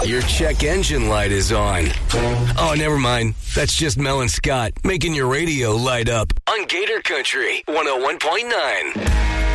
Your check engine light is on. Oh, never mind. That's just Mel and Scott making your radio light up on Gator Country 101.9.